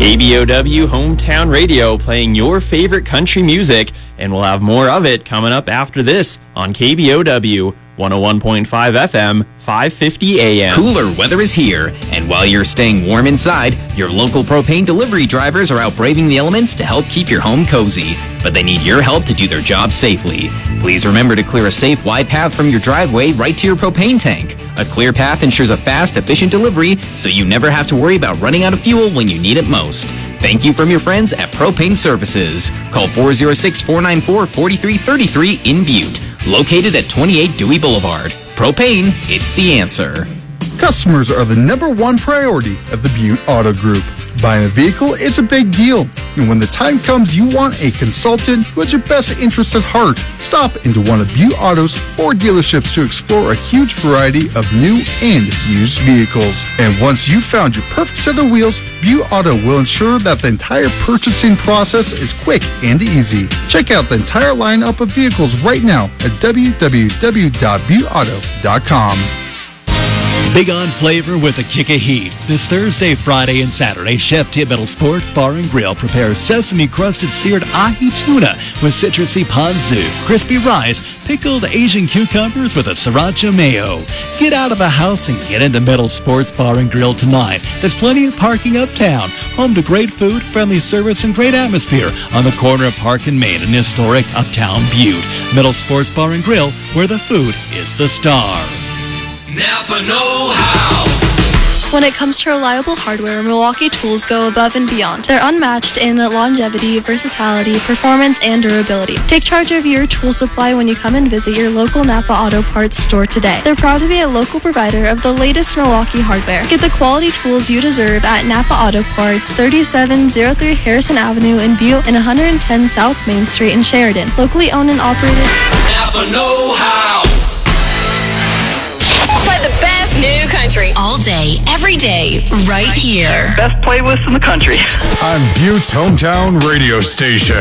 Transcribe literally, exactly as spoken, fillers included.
K B O W Hometown Radio, playing your favorite country music, and we'll have more of it coming up after this on K B O W one oh one point five F M, five fifty A M. Cooler weather is here, and while you're staying warm inside, your local propane delivery drivers are out braving the elements to help keep your home cozy. But they need your help to do their job safely. Please remember to clear a safe, wide path from your driveway right to your propane tank. A clear path ensures a fast, efficient delivery, so you never have to worry about running out of fuel when you need it most. Thank you from your friends at Propane Services. Call four oh six, four nine four, four three three three in Butte. Located at twenty-eight Dewey Boulevard. Propane, it's the answer. Customers are the number one priority at the Butte Auto Group. Buying a vehicle, it's a big deal. And when the time comes you want a consultant who has your best interests at heart, stop into one of Butte Auto's four dealerships to explore a huge variety of new and used vehicles. And once you've found your perfect set of wheels, Butte Auto will ensure that the entire purchasing process is quick and easy. Check out the entire lineup of vehicles right now at w w w dot butte auto dot com. Big on flavor with a kick of heat. This Thursday, Friday, and Saturday, Chef Tim Middle Sports Bar and Grill prepares sesame-crusted seared ahi tuna with citrusy ponzu, crispy rice, pickled Asian cucumbers with a sriracha mayo. Get out of the house and get into Middle Sports Bar and Grill tonight. There's plenty of parking uptown, home to great food, friendly service, and great atmosphere on the corner of Park and Main in historic Uptown Butte. Middle Sports Bar and Grill, where the food is the star. Napa know-how. When it comes to reliable hardware, Milwaukee tools go above and beyond. They're unmatched in longevity, versatility, performance, and durability. Take charge of your tool supply when you come and visit your local Napa Auto Parts store today. They're proud to be a local provider of the latest Milwaukee hardware. Get the quality tools you deserve at Napa Auto Parts, thirty-seven oh three Harrison Avenue in Butte and one ten South Main Street in Sheridan. Locally owned and operated. Napa know-how. The best new country all day, every day, right here. Best playlist in the country. On Butte's hometown radio station.